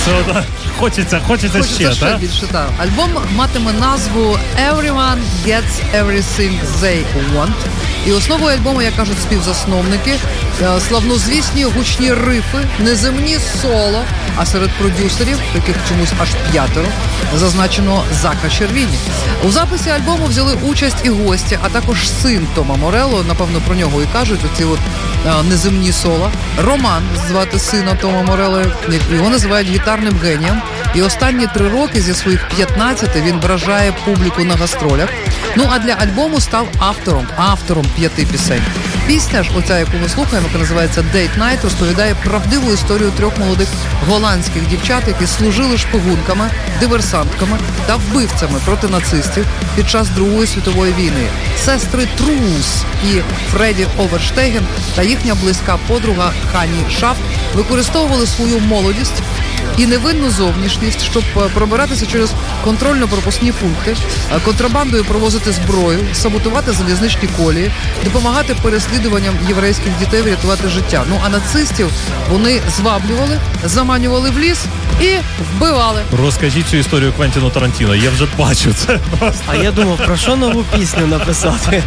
Хочеться ще більше, так. Альбом матиме назву Everyone Gets Everything They Want. І основою альбому, як кажуть співзасновники, славнозвісні гучні рифи, неземні соло, а серед продюсерів, яких чомусь аж 5, зазначено Зака Червіні. У записі альбому взяли участь і гості, а також син Тома Морелло, напевно, про нього і кажуть, оці от неземні соло. Роман звати сина Тома Морелло, його називають гітарним генієм. І останні 3 роки зі своїх 15 він вражає публіку на гастролях. Ну, а для альбому став автором 5 пісень. Пісня ж, оця, яку ми слухаємо, яка називається Date Night, розповідає правдиву історію 3 молодих голландських дівчат, які служили шпигунками, диверсантками та вбивцями проти нацистів під час Другої світової війни. Сестри Трус і Фредді Оверштеген та їхня близька подруга Хані Шафт використовували свою молодість і невинну зовнішність, щоб пробиратися через контрольно-пропускні пункти, контрабандою провозити зброю, саботувати залізничні колії, допомагати переслідуванням єврейських дітей врятувати життя. Ну, а нацистів вони зваблювали, заманювали в ліс і вбивали. Розкажіть цю історію Квентіну Тарантіно, я вже бачу це просто. А я думав, про що нову пісню написати?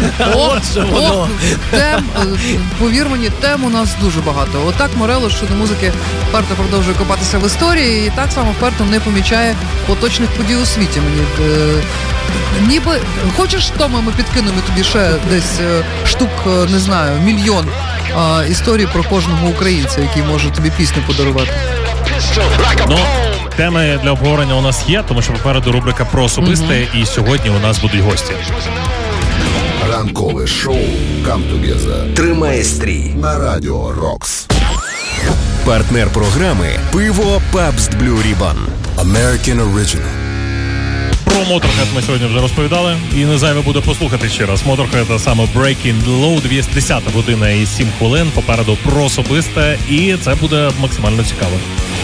Повір мені, тем у нас дуже багато. Отак Морелло щодо музики вперто продовжує копатися в історії і так само вперто не помічає поточних подій у світі. Мені ніби хочеш, Тома, ми підкинемо тобі ще десь штук, не знаю, 1 мільйон історій про кожного українця, який може тобі пісню подарувати. Ну, теми для обговорення у нас є, тому що попереду рубрика про особисте, і сьогодні у нас будуть гості. Ранкове шоу «Come Together» тримає стрій на Радіо Рокс. Партнер програми «Пиво Pabst Blue Ribbon». American Original. Про Motorhead ми сьогодні вже розповідали, і не зайве буде послухати ще раз. Motorhead, саме Breaking the Law, 10 година і 7 хвилин, попереду про особисте, і це буде максимально цікаво.